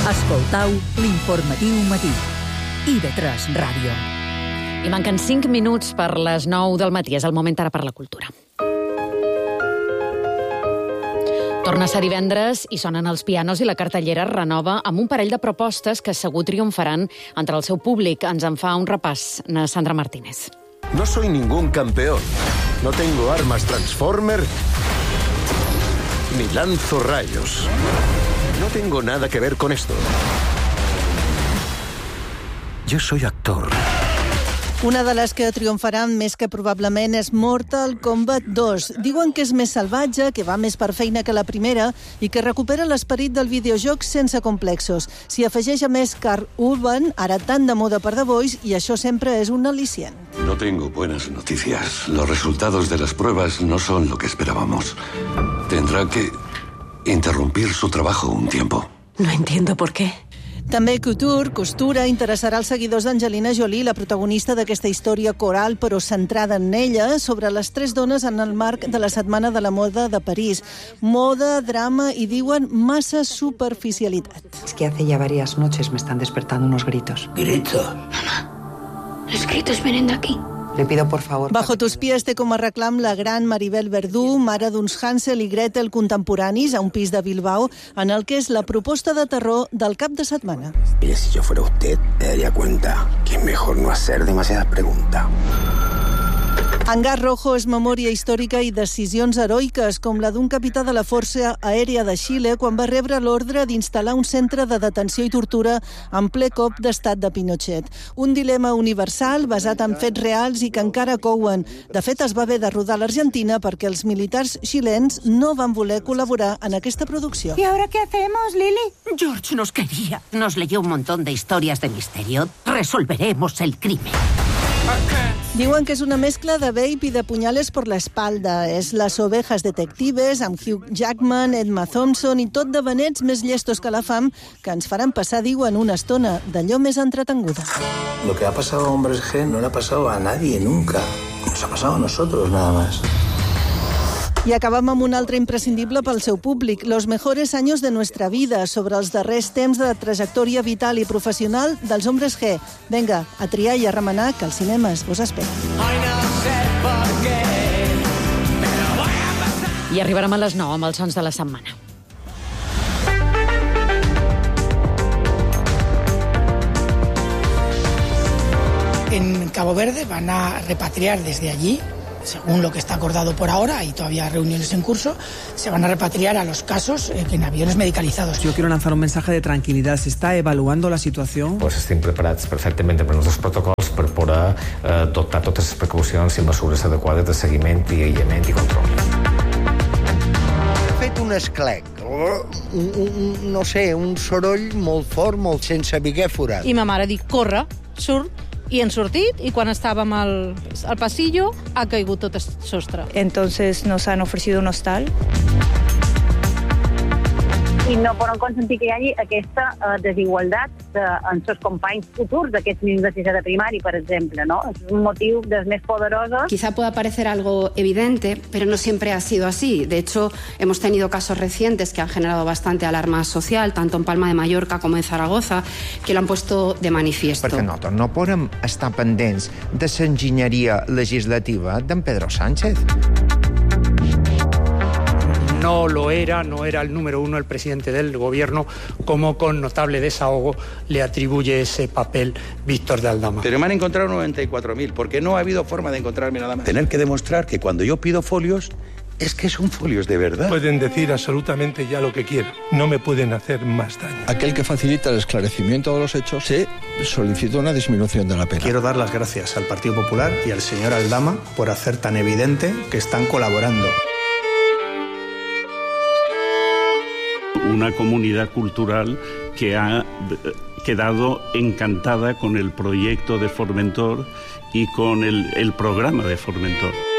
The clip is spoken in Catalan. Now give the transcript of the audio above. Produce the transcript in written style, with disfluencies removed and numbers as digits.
Escoltau l'informatiu matí. IB3 Ràdio. I manquen 5 minuts per les 9 del matí. És el moment ara per la cultura. Torna a ser divendres i sonen els pianos i la cartellera es renova amb un parell de propostes que segur triomfaran entre el seu públic. Ens en fa un repàs na Sandra Martínez. No soy ningún campeón. No tengo armas Transformer ni lanzo rayos. No tengo nada que ver con esto. Yo soy actor. Una de les que triomfaran més que probablement és Mortal Kombat 2. Diuen que és més salvatge, que va més per feina que la primera i que recupera l'esperit del videojoc sense complexos. S'hi afegeix a més Karl Urban, ara tan de moda per The Voice, i això sempre és un al·licient. No tengo buenas noticias. Los resultados de las pruebas no son lo que esperábamos. Tendrá que interrumpir su trabajo un tiempo. No entiendo por qué. També Couture, costura, interessarà als seguidors d'Angelina Jolie, la protagonista d'aquesta història coral, però centrada en ella, sobre les 3 dones en el marc de la Setmana de la Moda de París. Moda, drama i, diuen, massa superficialitat. Es que hace ya varias noches me están despertando unos gritos. ¿Gritos? Mamá, los gritos vienen de aquí. Le pido, por favor... Bajo tus pies té com a reclam la gran Maribel Verdú, mare d'uns Hansel i Gretel contemporanis a un pis de Bilbao, en el que és la proposta de terror del cap de setmana. Mire, si yo fuera usted, me daría cuenta que es mejor no hacer demasiadas preguntas. Hangar Rojo és memòria històrica i decisions heroiques, com la d'un capità de la Força Aèria de Xile quan va rebre l'ordre d'instal·lar un centre de detenció i tortura en ple cop d'estat de Pinochet. Un dilema universal basat en fets reals i que encara couen. De fet, es va haver de rodar a l'Argentina perquè els militars xilens no van voler col·laborar en aquesta producció. ¿Y ahora qué hacemos, Lily? George nos quería. Nos leyó un montón de historias de misterio. Resolveremos el crimen. Diuen que és una mescla de vape i de punyales per l'espalda. És Las ovejas detectives, amb Hugh Jackman, Emma Thompson i tot de benets més llestos que la fam, que ens faran passar, diuen, una estona d'allò més entretenguda. Lo que ha pasado a Hombres G no le ha pasado a nadie nunca. Nos ha pasado a nosotros, nada más. I acabam amb un altre imprescindible pel seu públic, Los mejores años de nuestra vida, sobre els darrers temps de trajectòria vital i professional dels Hombres G. Vinga, a triar i a remenar, que els cinemes us esperen. I arribarem a les 9 amb els sons de la setmana. En Cabo Verde van a repatriar desde allí, según lo que está acordado por ahora, y todavía reuniones en curso, se van a repatriar a los casos en aviones medicalizados. Yo quiero lanzar un mensaje de tranquilidad. ¿Se está evaluando la situació? Pues estem preparats perfectament amb els nostres protocols per poder adoptar totes les precaucions i mesures adequades de seguiment i aïllament i control. He fet un esclec, no sé, un soroll molt fort, molt sense haver forat. I ma mare dic, corre, surt, i hem sortit, i quan estàvem al pasillo ha caigut tot el sostre. Entonces nos han ofrecido un hostal. I no poden consentir que hi hagi aquesta desigualtat en els companys futurs d'aquests niños de sisè de primari, per exemple, ¿no? És un motiu dels més poderosos. Quizá pueda parecer algo evidente, pero no siempre ha sido así. De hecho, hemos tenido casos recientes que han generado bastante alarma social, tanto en Palma de Mallorca como en Zaragoza, que lo han puesto de manifiesto. Perquè nosaltres no podem estar pendents de l'enginyeria legislativa d'en Pedro Sánchez. No era el número 1 el presidente del gobierno, como con notable desahogo le atribuye ese papel Víctor de Aldama. Pero me han encontrado 94.000, porque no ha habido forma de encontrarme nada más. Tener que demostrar que cuando yo pido folios, es que son folios de verdad. Pueden decir absolutamente ya lo que quieran, no me pueden hacer más daño. Aquel que facilita el esclarecimiento de los hechos se solicita una disminución de la pena. Quiero dar las gracias al Partido Popular y al señor Aldama por hacer tan evidente que están colaborando. Una comunidad cultural que ha quedado encantada con el proyecto de Formentor y con el programa de Formentor.